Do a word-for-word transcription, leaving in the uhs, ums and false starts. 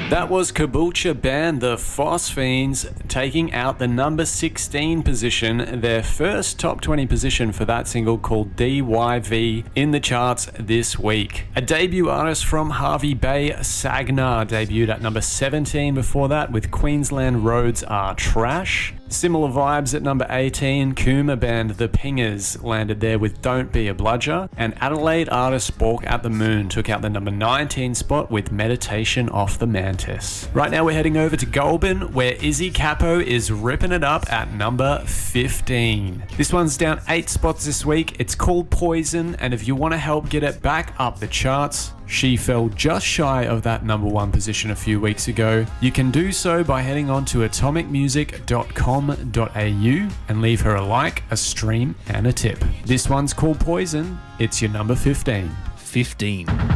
That was Caboolture Band, the Phosphines, taking out the number sixteen position, their first top twenty position for that single called D Y V in the charts this week. A debut artist from Hervey Bay, Sagnar, debuted at number seventeen before that with Queensland Roads Are Trash. Similar vibes at number eighteen, Cooma band The Pingers landed there with Don't Be a Bludger, and Adelaide artist Balk at the Moon took out the number nineteen spot with Meditation Off the Mantis. Right now we're heading over to Goulburn, where Izzy Capo is ripping it up at number fifteen. This one's down eight spots this week. It's called Poison, and if you want to help get it back up the charts, she fell just shy of that number one position a few weeks ago. You can do so by heading on to atomic music dot com dot a u and leave her a like, a stream, and a tip. This one's called Poison. It's your number fifteen. fifteen.